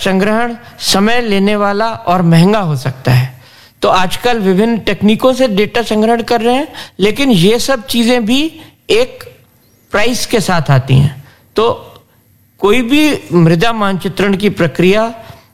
संग्रहण समय लेने वाला और महंगा हो सकता है। तो आजकल विभिन्न तकनीकों से डेटा संग्रहण कर रहे हैं, लेकिन ये सब चीजें भी एक प्राइस के साथ आती हैं। तो कोई भी मृदा मानचित्रण की प्रक्रिया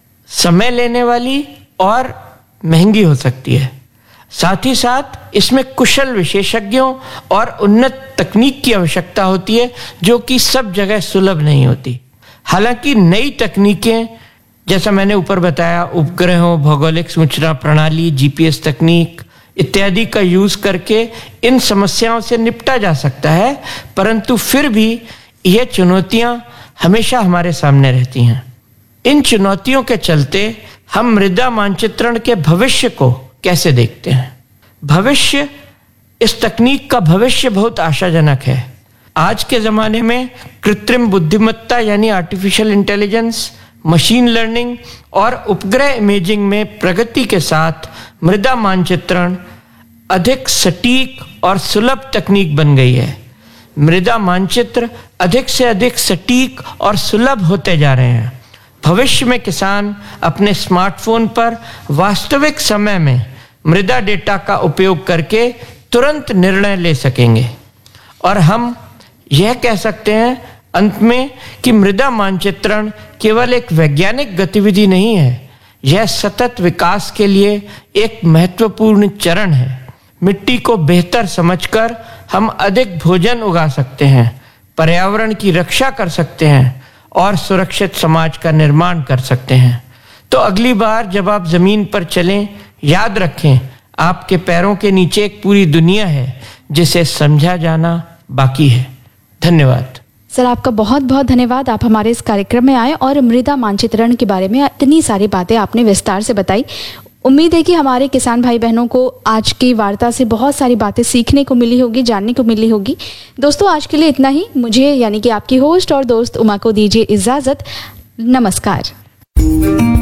समय लेने वाली और महंगी हो सकती है। साथ ही साथ इसमें कुशल विशेषज्ञों और उन्नत तकनीक की आवश्यकता होती है, जो कि सब जगह सुलभ नहीं होती। हालांकि नई तकनीकें, जैसा मैंने ऊपर बताया, उपग्रहों, भौगोलिक सूचना प्रणाली, जीपीएस तकनीक इत्यादि का यूज करके इन समस्याओं से निपटा जा सकता है, परंतु फिर भी ये चुनौतियां हमेशा हमारे सामने रहती हैं। इन चुनौतियों के चलते हम मृदा मानचित्रण के भविष्य को कैसे देखते हैं? भविष्य, इस तकनीक का भविष्य बहुत आशाजनक है। आज के ज़माने में कृत्रिम बुद्धिमत्ता यानी आर्टिफिशियल इंटेलिजेंस, मशीन लर्निंग और उपग्रह इमेजिंग में प्रगति के साथ मृदा मानचित्रण अधिक सटीक और सुलभ तकनीक बन गई है। मृदा मानचित्र अधिक से अधिक सटीक और सुलभ होते जा रहे हैं। भविष्य में किसान अपने स्मार्टफोन पर वास्तविक समय में मृदा डेटा का उपयोग करके तुरंत निर्णय ले सकेंगे। और हम यह कह सकते हैं अंत में कि मृदा मानचित्रण केवल एक वैज्ञानिक गतिविधि नहीं है, यह सतत विकास के लिए एक महत्वपूर्ण चरण है। मिट्टी को बेहतर समझकर हम अधिक भोजन उगा सकते हैं, पर्यावरण की रक्षा कर सकते हैं और सुरक्षित समाज का निर्माण कर सकते हैं। तो अगली बार जब आप जमीन पर चलें, याद रखें आपके पैरों के नीचे एक पूरी दुनिया है जिसे समझा जाना बाकी है। धन्यवाद सर, आपका बहुत बहुत धन्यवाद। आप हमारे इस कार्यक्रम में आए और मृदा मानचित्रण के बारे में इतनी सारी बातें आपने विस्तार से बताई। उम्मीद है कि हमारे किसान भाई बहनों को आज की वार्ता से बहुत सारी बातें सीखने को मिली होगी, जानने को मिली होगी। दोस्तों, आज के लिए इतना ही। मुझे यानी कि आपकी होस्ट और दोस्त उमा को दीजिए इजाज़त। नमस्कार।